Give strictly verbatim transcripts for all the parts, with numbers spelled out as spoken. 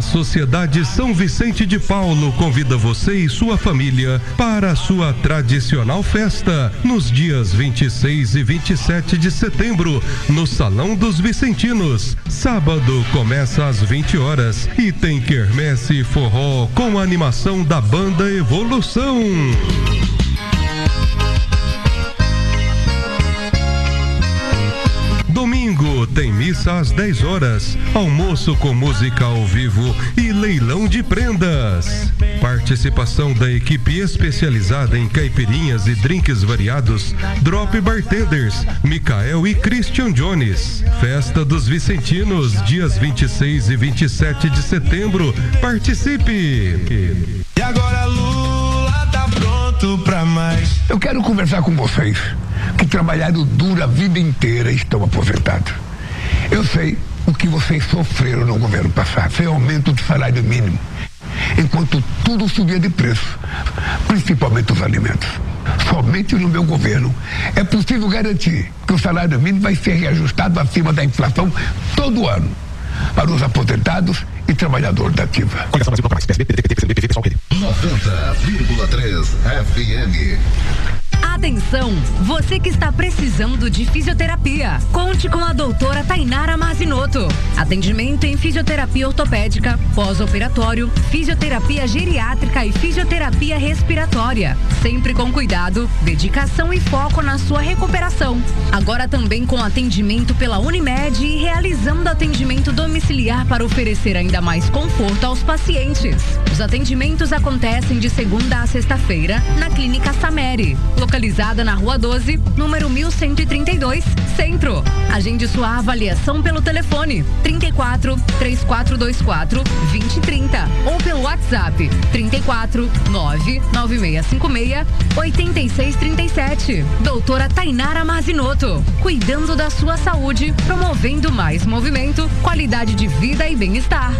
A Sociedade São Vicente de Paulo convida você e sua família para a sua tradicional festa nos dias vinte e seis e vinte e sete de setembro, no Salão dos Vicentinos. Sábado começa às vinte horas e tem quermesse e forró com a animação da banda Evolução. Domingo tem missa às dez horas, almoço com música ao vivo e leilão de prendas. Participação da equipe especializada em caipirinhas e drinks variados, Drop Bartenders, Micael e Christian Jones. Festa dos Vicentinos, dias vinte e seis e vinte e sete de setembro. Participe! E agora Lula tá pronto pra mais. Eu quero conversar com vocês que trabalharam duro a vida inteira e estão aposentados. Eu sei o que vocês sofreram no governo passado, sem aumento do salário mínimo, enquanto tudo subia de preço, principalmente os alimentos. Somente no meu governo é possível garantir que o salário mínimo vai ser reajustado acima da inflação todo ano, para os aposentados e trabalhadores da ativa. noventa vírgula três F M. Atenção, você que está precisando de fisioterapia, conte com a doutora Tainara Mazzinotto. Atendimento em fisioterapia ortopédica, pós-operatório, fisioterapia geriátrica e fisioterapia respiratória. Sempre com cuidado, dedicação e foco na sua recuperação. Agora também com atendimento pela Unimed e realizando atendimento domiciliar para oferecer ainda mais conforto aos pacientes. Os atendimentos acontecem de segunda a sexta-feira na Clínica Sameri, localizada na Rua doze, número mil cento e trinta e dois, Centro. Agende sua avaliação pelo telefone trinta e quatro, três quatro dois quatro, vinte e trinta ou pelo WhatsApp trinta e quatro, nove nove seis cinco seis, oito seis três sete. Doutora Tainara Mazzinotto, cuidando da sua saúde, promovendo mais movimento, qualidade de vida e bem-estar.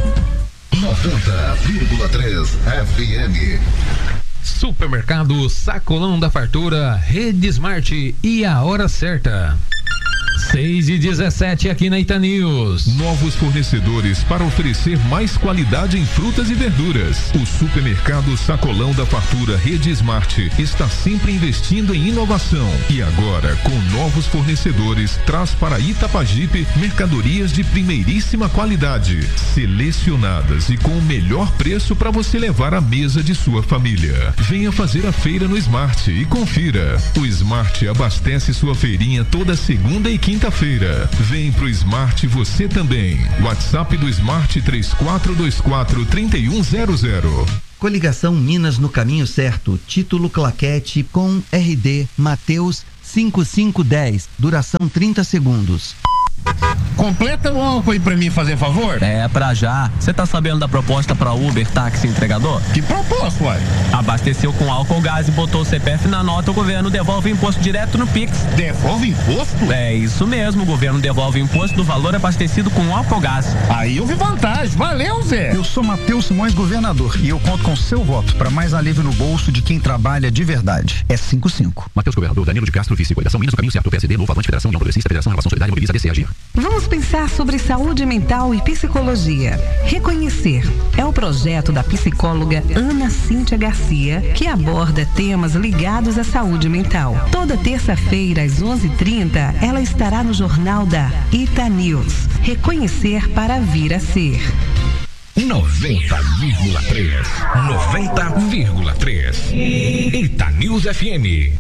noventa vírgula três F M. Supermercado Sacolão da Fartura, Rede Smart e a hora certa. seis e dezessete aqui na Ita News. Novos fornecedores para oferecer mais qualidade em frutas e verduras. O Supermercado Sacolão da Fartura Rede Smart está sempre investindo em inovação. E agora, com novos fornecedores, traz para Itapajipe mercadorias de primeiríssima qualidade, selecionadas e com o melhor preço para você levar à mesa de sua família. Venha fazer a feira no Smart e confira. O Smart abastece sua feirinha toda segunda e quinta-feira. Vem pro Smart você também. WhatsApp do Smart três quatro dois quatro, três um zero zero. Coligação Minas no caminho certo. Título claquete com R D Mateus cinco cinco um zero. Duração trinta segundos. Completa ou foi pra mim fazer favor? É, pra já. Você tá sabendo da proposta pra Uber, táxi entregador? Que proposta, uai? Abasteceu com álcool gás e botou o C P F na nota, o governo devolve o imposto direto no Pix. Devolve imposto? É isso mesmo, o governo devolve o imposto do valor abastecido com álcool gás. Aí eu vi vantagem. Valeu, Zé. Eu sou Matheus Simões, governador, e eu conto com seu voto para mais alívio no bolso de quem trabalha de verdade. É cinco cinco. Matheus Governador, Danilo de Castro, vice, Coligação Minas no caminho certo, P S D, Novo Avante, Federação União Progressista, Federação Inovação Solidária, Mobiliza, D C, Agir. Vamos pensar sobre saúde mental e psicologia. Reconhecer é o projeto da psicóloga Ana Cíntia Garcia, que aborda temas ligados à saúde mental. Toda terça-feira, às onze e trinta, ela estará no Jornal da Ita News. Reconhecer para vir a ser. noventa vírgula três. noventa vírgula três. Ita News F M.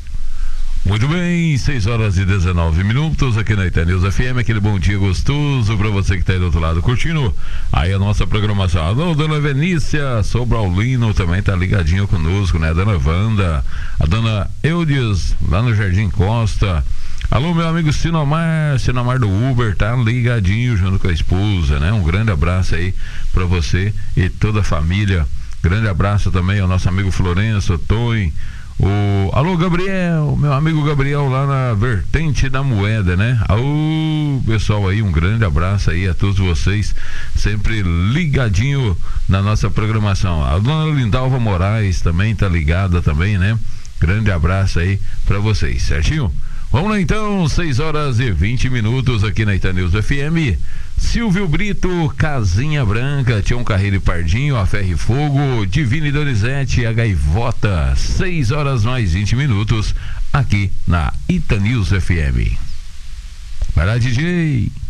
Muito bem, seis horas e dezenove minutos aqui na Ita News F M, aquele bom dia gostoso pra você que tá aí do outro lado curtindo aí a nossa programação. Alô, dona Venícia Sobraulino também tá ligadinho conosco, né? A dona Wanda, a dona Eudias lá no Jardim Costa. Alô, meu amigo Sinomar, Sinomar do Uber, tá ligadinho junto com a esposa, né? Um grande abraço aí pra você e toda a família. Grande abraço também ao nosso amigo Florenço, Toin. O... Alô, Gabriel, meu amigo Gabriel lá na Vertente da Moeda, né? Alô, pessoal aí, um grande abraço aí a todos vocês, sempre ligadinho na nossa programação. A dona Lindalva Moraes também tá ligada também, né? Grande abraço aí pra vocês, certinho? Vamos lá então, seis horas e vinte minutos aqui na Ita News F M. Silvio Brito, Casinha Branca, Tião Carreiro e Pardinho, A Ferro e Fogo, Divino e Donizete, A Gaivota, seis horas mais vinte minutos, aqui na Ita News F M. Vai lá, D J.